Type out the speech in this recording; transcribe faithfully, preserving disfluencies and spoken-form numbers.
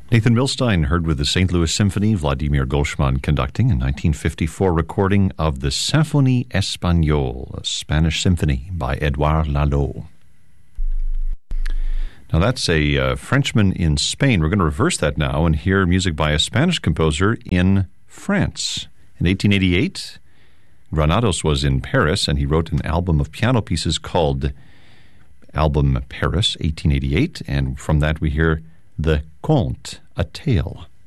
Nathan Milstein heard with the Saint Louis Symphony, Vladimir Golshman conducting a nineteen fifty-four recording of the Symphonie Espagnole, a Spanish symphony by Edouard Lalo. Now that's a uh, Frenchman in Spain. We're going to reverse that now and hear music by a Spanish composer in France. In eighteen eighty-eight, Granados was in Paris, and he wrote an album of piano pieces called Album Paris, eighteen eighty-eight, and from that we hear The Conte, a Tale.